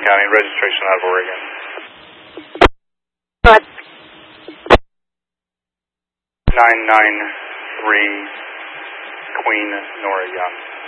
County, registration out of Oregon. What? 993 Queen Nora Young.